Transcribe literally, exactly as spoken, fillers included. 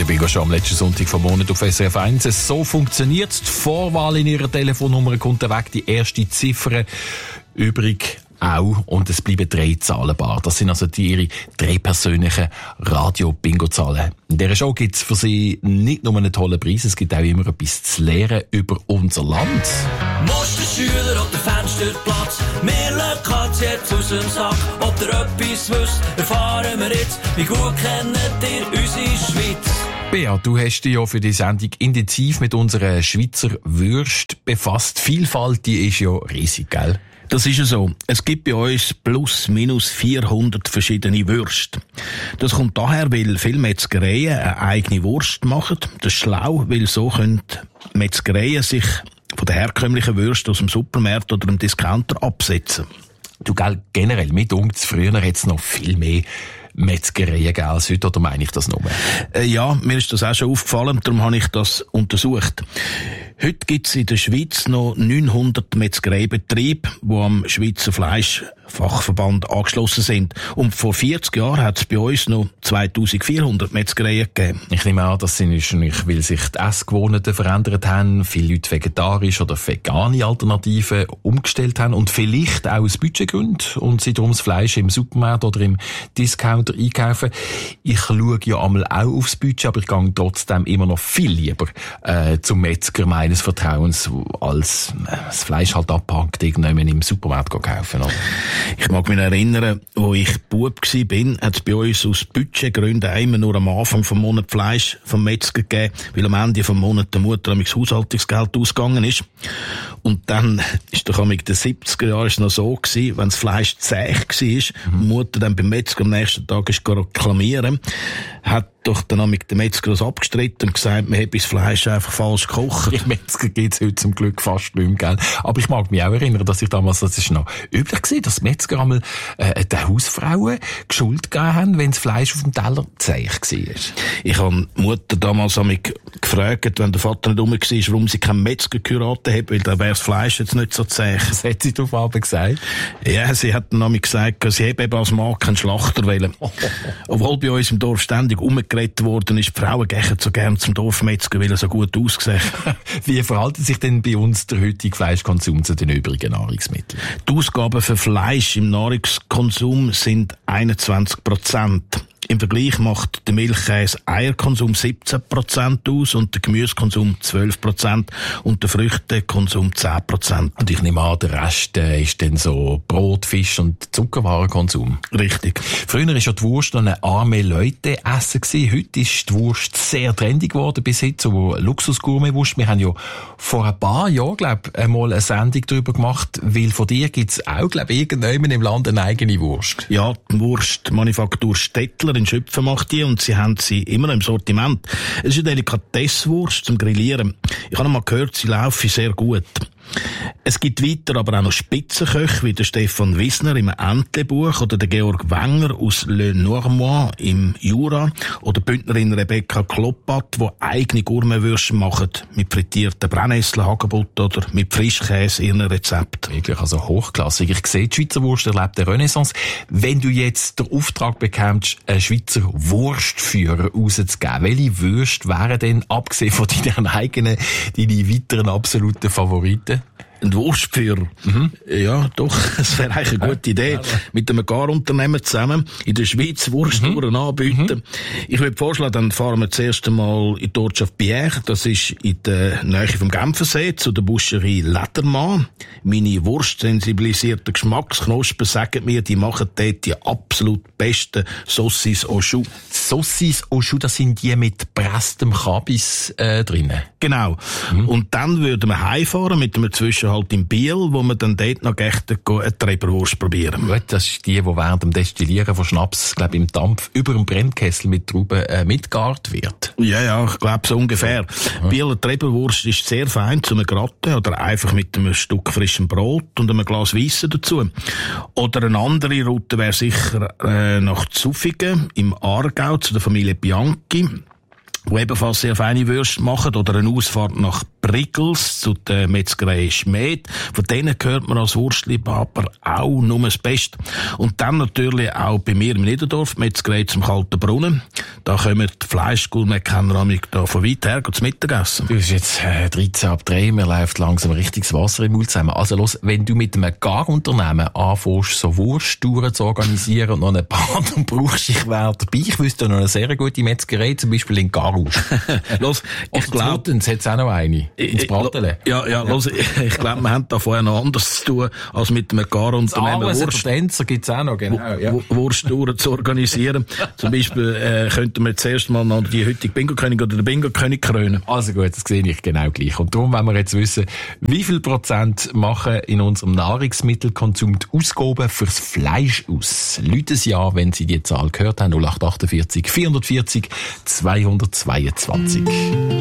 Radio Bingo schon am letzten Sonntag vom Monat auf S R F eins. So funktioniert es. Die Vorwahl in Ihrer Telefonnummer kommt weg, die erste Ziffer übrig auch, und es bleiben drei Zahlen bar. Das sind also die, ihre drei persönlichen Radio-Bingo-Zahlen. In dieser Show gibt es für Sie nicht nur einen tollen Preis, es gibt auch immer etwas zu lernen über unser Land. Musterschüler auf dem Fensterplatz, wir lassen Katze jetzt aus dem Sack. Ob ihr etwas wisst, erfahren wir jetzt, wie gut kennt ihr unsere Schweiz. Bea, du hast dich ja für die Sendung intensiv mit unserer Schweizer Würst befasst. Die Vielfalt, die ist ja riesig, gell? Das ist ja so. Es gibt bei uns plus minus vierhundert verschiedene Würste. Das kommt daher, weil viele Metzgereien eine eigene Wurst machen. Das ist schlau, weil so können Metzgereien sich von der herkömmlichen Würste aus dem Supermarkt oder dem Discounter absetzen. Du, gell, generell, mit uns früher hat es noch viel mehr Metzgereien gegeben als heute, oder meine ich das nur? Äh, ja, mir ist das auch schon aufgefallen, darum habe ich das untersucht. Heute gibt es in der Schweiz noch neunhundert Metzgereibetriebe, die am Schweizer Fleischfachverband angeschlossen sind. Und vor vierzig Jahren hat es bei uns noch zweitausendvierhundert Metzgereien gegeben. Ich nehme an, das sind wahrscheinlich, weil sich die Essgewohnheiten verändert haben, viele Leute vegetarisch oder vegane Alternativen umgestellt haben und vielleicht auch aus Budgetgründen und sie darum das Fleisch im Supermarkt oder im Discounter einkaufen. Ich schaue ja einmal auch aufs Budget, aber ich gehe trotzdem immer noch viel lieber äh, zum Metzger meines Vertrauens, als äh, das Fleisch halt abpackt, irgendjemand im Supermarkt kaufen. Oder? Ich mag mich erinnern, wo ich Bub war, hat es bei uns aus Budgetgründen immer nur am Anfang vom Monat Fleisch vom Metzger gegeben, weil am Ende vom Monat der Mutter das Haushaltungsgeld ausgegangen ist. Und dann ist doch in den siebziger Jahren noch so gewesen, wenn das Fleisch zäh war, mhm. die Mutter dann beim Metzger am nächsten Tag ist reklamieren, hat doch dann mit dem Metzger das abgestritten und gesagt, man hat das Fleisch einfach falsch gekocht. Die Metzger gibt's heute zum Glück fast nicht mehr, gell? Aber ich mag mich auch erinnern, dass ich damals, das ist noch üblich gewesen, dass Metzger einmal äh, den Hausfrauen Schuld gegeben haben, wenn das Fleisch auf dem Teller zäh war. Ich habe die Mutter damals an mich gefragt, wenn der Vater nicht rum war, warum sie keinen Metzger geheiratet hat, weil dann wäre das Fleisch jetzt nicht so zäh. Was hat sie darauf aber gesagt? Ja, sie hat dann an mich gesagt, sie hätte eben als Mann keinen Schlachter wollen. Obwohl bei uns im Dorf ständig umgeredet worden ist, die Frauen gehen so gern zum Dorfmetzger, weil er so gut aussieht. Wie verhält sich denn bei uns der heutige Fleischkonsum zu den übrigen Nahrungsmitteln? Die Ausgaben für Fleisch im Nahrungskonsum sind einundzwanzig Prozent. Im Vergleich macht der Milchkäse-Eierkonsum siebzehn Prozent aus und der Gemüsekonsum zwölf Prozent und der Früchtekonsum zehn Prozent. Und ich nehme an, der Rest äh, ist dann so Brot, Fisch und Zuckerwarenkonsum. Richtig. Früher war ja die Wurst noch eine arme Leute-Essen gewesen. Heute ist die Wurst sehr trendig geworden, bis hin zur Luxus-Gourmet-Wurst. Wir haben ja vor ein paar Jahren, glaube ich, einmal eine Sendung darüber gemacht, weil von dir gibt es auch, glaube ich, irgendjemand im Land eine eigene Wurst. Ja, die Wurstmanufaktur Stettler in Schöpfen macht die und sie haben sie immer noch im Sortiment. Es ist eine Delikatesswurst zum Grillieren. Ich habe noch mal gehört, sie laufen sehr gut. Es gibt weiter aber auch noch Spitzenköche wie der Stefan Wissner im Entlebuch oder der Georg Wenger aus Le Normand im Jura oder die Bündnerin Rebecca Kloppat, die eigene Gourmetwürste machen mit frittierten Brennnesseln, Hagebutten oder mit Frischkäse in ihren Rezept. Wirklich, also hochklassig. Ich sehe, die Schweizer Wurst erlebt eine Renaissance. Wenn du jetzt den Auftrag bekommst, einen Schweizer Wurstführer rauszugeben, welche Würste wären denn, abgesehen von deinen eigenen, deine weiteren absoluten Favoriten? Ein Wurstführer. Mhm. Ja, doch, das wäre eigentlich eine gute Idee. Ja, mit einem Garunternehmen zusammen in der Schweiz Wursttouren mhm. anbieten. Mhm. Ich würde vorschlagen, dann fahren wir zuerst einmal in die Ortschaft Bière. Das ist in der Nähe vom Genfersee, zu der Boucherie Ledermann. Meine wurstsensibilisierten Geschmacksknospen sagen mir, die machen dort die absolut besten Saucisses au Choux. Saucisses au Choux, das sind die mit presstem Kabis äh, drinnen. Genau. Mhm. Und dann würden wir heimfahren mit einem Zwischenhalt in Biel, wo wir dann dort noch gleich eine Treberwurst probieren. Gut, das ist die, die während dem Destillieren von Schnaps, glaube ich, im Dampf über dem Brennkessel mit Trauben äh, mitgart wird. Ja, ja, ich glaube so ungefähr. Mhm. Bieler Treberwurst ist sehr fein zum Gratten oder einfach mit einem Stück frischem Brot und einem Glas Weisse dazu. Oder eine andere Route wäre sicher äh, nach Zufingen im Aargau zu der Familie Bianchi, die ebenfalls sehr feine Würste machen, oder eine Ausfahrt nach Briggels zu der Metzgerei Schmed. Von denen hört man als Wurstliebhaber auch nur das Beste. Und dann natürlich auch bei mir im Niederdorf, Metzgerei zum Kalten Brunnen. Da kommen die Fleischgourmet-Kenner da von weit her zu Mittagessen. Du bist jetzt äh, dreizehn ab drei, mir läuft langsam richtiges Wasser im Mund zusammen. Also los, wenn du mit einem Garunternehmen anfängst, so Wursttouren zu organisieren und noch einen paar, dann brauchst du dich wer dabei. Ich wüsste noch eine sehr gute Metzgerei, zum Beispiel in Garouche. Los, ich glaube, es hat auch noch eine. Ins Bratele. Ja, ja, los, ich glaube, wir haben da vorher noch anders zu tun, als mit einem Garunternehmen Wurst. Gibt's auch noch, genau. Ja. Wursttouren zu organisieren. Zum Beispiel, äh, könnten wir zuerst mal noch die heutige Bingo-König oder den Bingo-König krönen. Also gut, das sehe ich genau gleich. Und darum wollen wir jetzt wissen, wie viel Prozent machen in unserem Nahrungsmittelkonsum die Ausgaben fürs Fleisch aus? Leute es ja, wenn Sie die Zahl gehört haben, null acht acht vier, vier vierzig, zweihundertzweiundzwanzig.